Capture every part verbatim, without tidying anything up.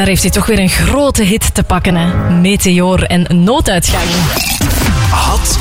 Daar heeft hij toch weer een grote hit te pakken, hè. Meteor en Nooduitgang. Hot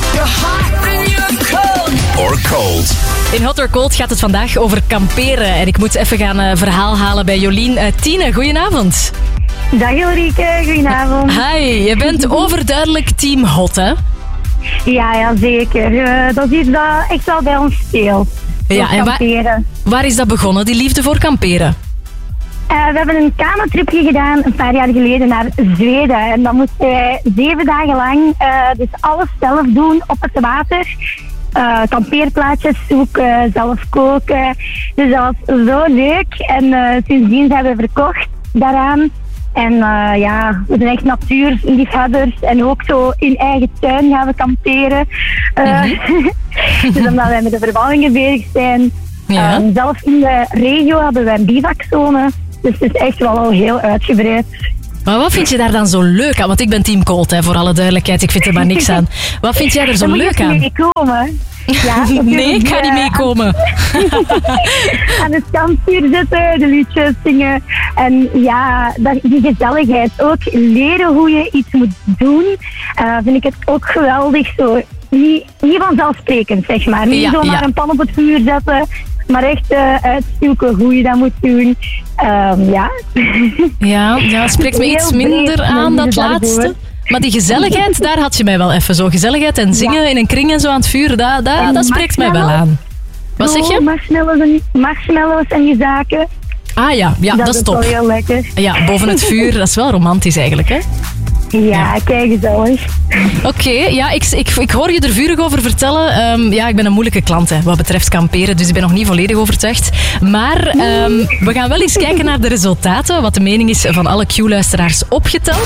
or cold. In Hot or Cold gaat het vandaag over kamperen. En ik moet even gaan uh, verhaal halen bij Jolien. Uh, Tine, goedenavond. Dag Ulrike, goedenavond. Hi, je bent overduidelijk team hot, hè? Ja, ja zeker. Uh, dat is iets dat echt wel bij ons speelt. Ja, en waar, waar is dat begonnen, die liefde voor kamperen? Uh, we hebben een kanotripje gedaan een paar jaar geleden naar Zweden. En dan moesten wij zeven dagen lang uh, dus alles zelf doen op het water. Uh, kampeerplaatjes zoeken, zelf koken. Dus dat was zo leuk. En uh, sindsdien zijn we verkocht daaraan. En uh, ja, we zijn echt natuurliefhebbers. En ook zo in eigen tuin gaan we kamperen. Uh, mm-hmm. Dus omdat wij met de verbouwingen bezig zijn. Ja. Um, zelfs in de regio hebben wij een bivakzone. Dus het is echt wel al heel uitgebreid. Maar wat vind je daar dan zo leuk aan? Want ik ben team cold, hè, voor alle duidelijkheid. Ik vind er maar niks aan. Wat vind jij er zo leuk aan? Meekomen. Ja, nee, ik ga niet meekomen. Aan het kampvuur zitten, de liedjes zingen. En ja, dat, die gezelligheid. Ook leren hoe je iets moet doen. Uh, vind ik het ook geweldig. Zo. Niet, niet vanzelfsprekend, zeg maar. Niet ja, zomaar ja. een pan op het vuur zetten. Maar echt uh, uitzoeken hoe je dat moet doen. Um, ja. Ja, ja, het spreekt me iets minder aan, dat laatste. Maar die gezelligheid, daar had je mij wel even zo. Gezelligheid en zingen ja. in een kring en zo aan het vuur, dat, dat, dat spreekt mij wel aan. Wat zeg je? Marshmallows en, marshmallows en je zaken. Ah ja, ja dat, dat is top. Dat is wel heel lekker. Ja, boven het vuur, dat is wel romantisch eigenlijk, hè? Ja, ja. Kijk gezellig. Oké, okay, ja, ik, ik, ik hoor je er vurig over vertellen. Um, ja, ik ben een moeilijke klant hè, wat betreft kamperen, dus ik ben nog niet volledig overtuigd. Maar um, we gaan wel eens kijken naar de resultaten, wat de mening is van alle Q-luisteraars opgeteld.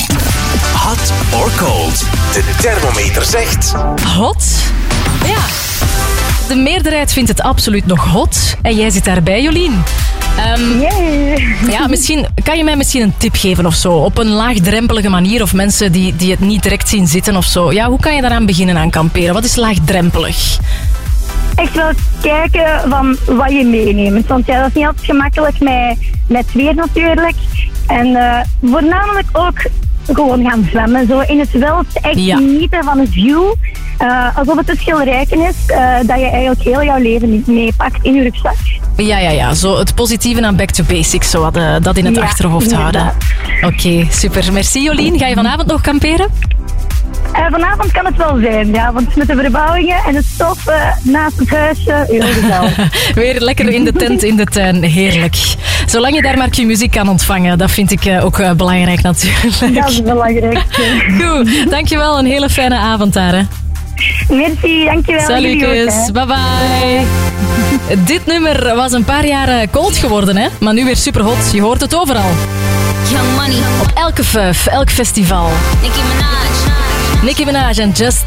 Hot or cold? De thermometer zegt... Hot? Ja. De meerderheid vindt het absoluut nog hot. En jij zit daarbij, Jolien. Um, yeah. Ja, misschien, kan je mij misschien een tip geven of zo? Op een laagdrempelige manier of mensen die, die het niet direct zien zitten of zo. Ja, hoe kan je daaraan beginnen aan kamperen? Wat is laagdrempelig? Echt wel kijken van wat je meeneemt. Want ja, dat is niet altijd gemakkelijk met, met weer natuurlijk. En uh, voornamelijk ook gewoon gaan zwemmen. Zo in het wild echt ja. genieten van het view. Uh, alsof het een schilderijken is uh, dat je eigenlijk heel jouw leven meepakt in je rugzak. Ja, ja, ja. Zo het positieve aan Back to Basics. Zo uh, dat in het ja, achterhoofd houden. Oké, okay, super. Merci Jolien. Ga je vanavond nog kamperen? Uh, vanavond kan het wel zijn, ja. Want met de verbouwingen en het stoffen naast het huisje, heel gezellig. Weer lekker in de tent, in de tuin. Heerlijk. Zolang je daar maar je muziek kan ontvangen, dat vind ik uh, ook uh, belangrijk natuurlijk. Dat is belangrijk. Goed, dankjewel. Een hele fijne avond daar, hè. Merci, dankjewel. Salutjes, bye bye. Dit nummer was een paar jaar cold geworden, hè? Maar nu weer super hot. Je hoort het overal. Young Money. Op elke vuif, elk festival. Nicki Minaj. Nicki Minaj en Just